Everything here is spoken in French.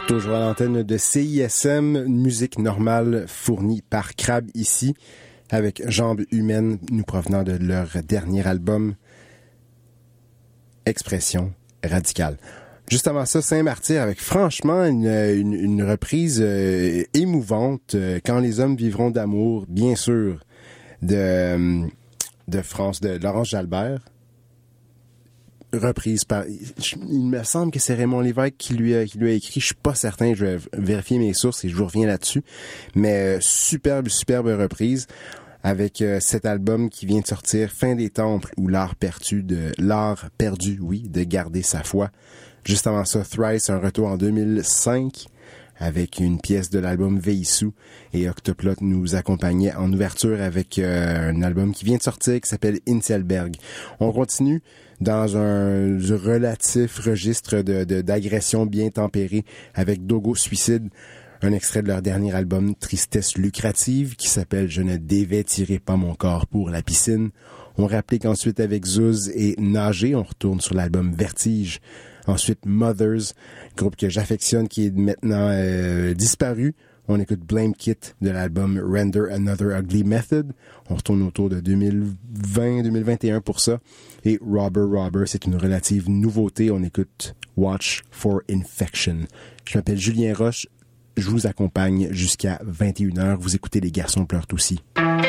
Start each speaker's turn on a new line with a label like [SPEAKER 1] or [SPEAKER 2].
[SPEAKER 1] Toujours à l'antenne de CISM, musique normale fournie par Crab ici, avec Jambes humaines, nous provenant de leur dernier album, Expression radicale. Juste avant ça, Saint-Martyr, avec franchement une reprise émouvante, Quand les hommes vivront d'amour, bien sûr, de France, de Laurence Jalbert. Reprise par... Il me semble que c'est Raymond Lévesque qui lui a écrit. Je suis pas certain, je vais vérifier mes sources et je vous reviens là-dessus. Mais superbe reprise avec cet album qui vient de sortir, Fin des temples, ou l'art perdu, de garder sa foi. Juste avant ça, Thrice, un retour en 2005 avec une pièce de l'album Veillissou, et Octoplot nous accompagnait en ouverture avec un album qui vient de sortir qui s'appelle Inselberg. On continue dans un relatif registre d'agression bien tempérée avec Dogo Suicide, un extrait de leur dernier album Tristesse lucrative qui s'appelle Je ne dévêtirai pas mon corps pour la piscine. On réapplique ensuite avec Zouz et Nager, on retourne sur l'album Vertige. Ensuite, Mothers, groupe que j'affectionne, qui est maintenant disparu. On écoute Blame Kit de l'album Render Another Ugly Method. On retourne autour de 2020-2021 pour ça. Et Robber, c'est une relative nouveauté. On écoute Watch for Infection. Je m'appelle Julien Roche. Je vous accompagne jusqu'à 21h. Vous écoutez Les Garçons pleurent aussi.